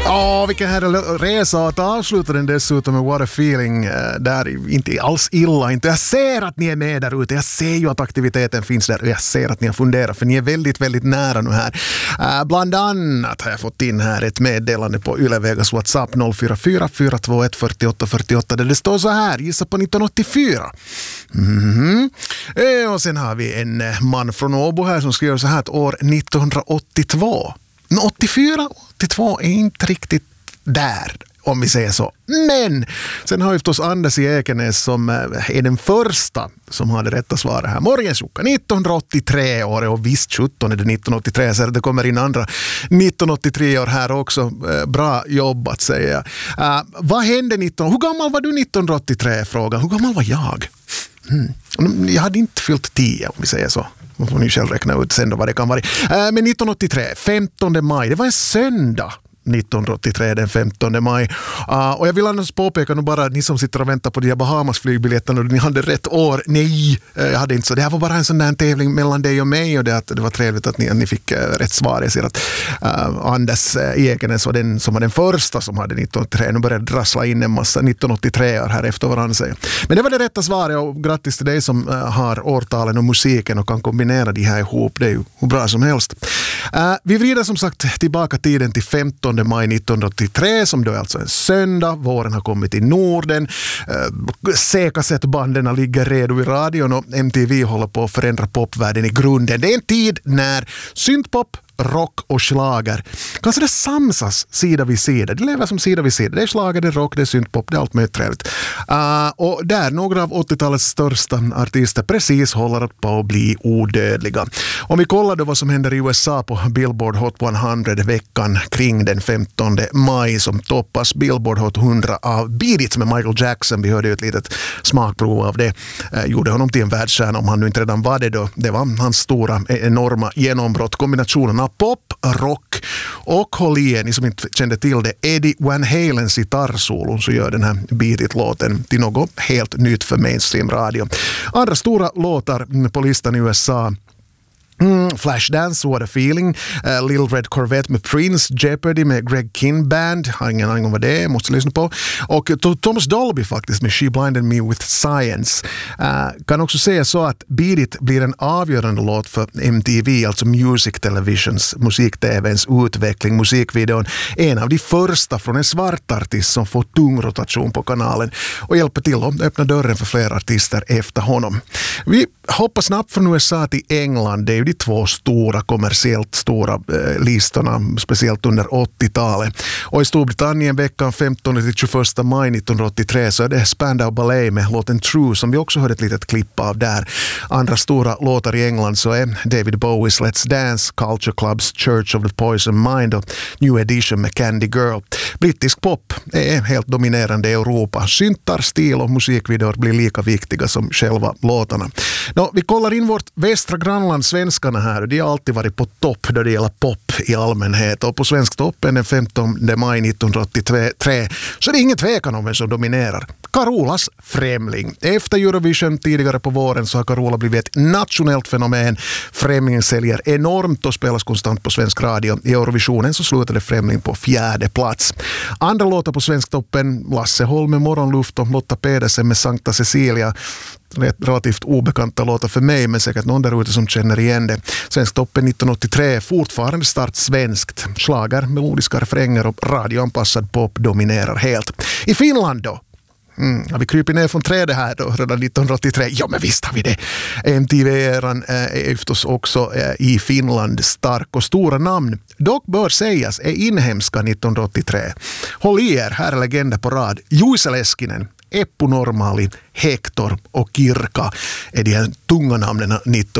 Vilken härlig resa att avsluta den dessutom med What a Feeling. Där inte alls illa. Inte. Jag ser att ni är med där ute. Jag ser ju att aktiviteten finns där. Och jag ser att ni har funderat. För ni är väldigt, väldigt nära nu här. Bland annat har jag fått in här ett meddelande på Yle Vegas WhatsApp 044 421 48 48. Där det står så här. Gissa på 1984. Och sen har vi en man från Åbo här som skriver så här att år 1982. 84, 82 är inte riktigt där, om vi säger så. Men sen har vi förstås Anders i Ekenäs som är den första som har det rätta svaret här. Morgensjocka, 1983 år och visst 17 är det 1983 så det kommer in andra 1983 år här också. Bra jobbat säger jag. Vad hände 19... Hur gammal var du 1983 frågan? Hur gammal var jag? Jag hade inte fyllt 10 om vi säger så. Man får ni själv räkna ut sen då vad det kan vara. Men 1983, 15 maj, det var en söndag. 1983, den 15 maj. Och jag vill annars påpeka nu bara ni som sitter och väntar på de här Bahamas flygbiljetterna och ni hade rätt år. Nej, jag hade inte så. Det här var bara en sån där tävling mellan dig och mig och det var trevligt att ni fick rätt svar. Jag ser att Anders Ekenäs var den som var den första som hade 1983. Nu började drassla in en massa 1983 här efter varandra. Men det var det rätta svaret och grattis till dig som har årtalen och musiken och kan kombinera de här ihop. Det är ju hur bra som helst. Vi vrider som sagt tillbaka tiden till 15 maj 1983 som då är alltså en söndag. Våren har kommit i Norden. C-kassettbanden ligger redo i radion och MTV håller på att förändra popvärlden i grunden. Det är en tid när syntpop, rock och schlager kanske det samsas sida vid sida. Det lever som sida vid sida. Det är schlager, det är rock, det är syntpop, det är allt möjligt trevligt. Och där några av 80-talets största artister precis håller på att bli odödliga. Om vi kollar då vad som händer i USA på Billboard Hot 100 veckan kring den 15 maj som toppas Billboard Hot 100 av Beat It med Michael Jackson. Vi hörde ju ett litet smakprov av det. Gjorde honom till en världsstjärna om han nu inte redan var det då. Det var hans stora, enorma genombrott. Kombinationen av pop, rock och håll i ni som inte kände till det, Eddie Van Halens gitarrsolon så gör den här Beat It-låten till något helt nytt för mainstream radio. Andra stora låtar på listan i USA: Flashdance, What a Feeling, Little Red Corvette med Prince, Jeopardy med Greg Kihn Band, har ingen aning om vad det är, måste lyssna på, och Thomas Dolby faktiskt med She Blinded Me With Science. Kan också säga så att Beat It blir en avgörande låt för MTV, alltså Music Televisions, musik-tvns utveckling, musikvideon, en av de första från en svart artist som får tung rotation på kanalen och hjälper till att öppna dörren för fler artister efter honom. Vi hoppar snabbt från USA till England. Det är ju de två stora, kommersiellt stora listorna, speciellt under 80-talet. Och i Storbritannien veckan 15-21 maj 1983 så är det Spandau Ballet med låten True som vi också hörde ett litet klipp av där. Andra stora låtar i England så är David Bowies Let's Dance, Culture Clubs Church of the Poison Mind och New Edition med Candy Girl. Brittisk pop är helt dominerande i Europa. Syntar, stil och musikvideor blir lika viktiga som själva låtarna. Vi kollar in vårt västra grannland svenskarna här och de har alltid varit på topp då det gäller pop i allmänhet och på svensk toppen den 15 maj 1983 så det är ingen tvekan om vem som dominerar. Carolas Främling. Efter Eurovision tidigare på våren så har Carola blivit ett nationellt fenomen. Främlingen säljer enormt och spelas konstant på svensk radio. I Eurovisionen så slutade Främling på 4:e plats. Andra låtar på svensk toppen: Lasse Holm med Morgonluft och Lotta Pedersen med Sankta Cecilia. Relativt obekanta låtar för mig, men säkert någon där ute som känner igen det. Svensk toppen 1983, fortfarande start svenskt. Schlager, melodiska refränger och radioanpassad pop dominerar helt. I Finland då? Har vi krypit ner från trädet här då redan 1983? Ja, men visst har vi det. MTV-eran är förstås också i Finland stark och stora namn. Dock bör sägas är inhemska 1983. Håll i er, här är legender på rad. Juise Leskinen, Eppu Normaali, Hector och Kirka är de här tunga namnen